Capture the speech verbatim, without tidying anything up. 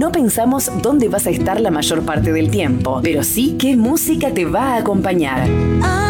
no pensamos dónde vas a estar la mayor parte del tiempo, pero sí qué música te va a acompañar.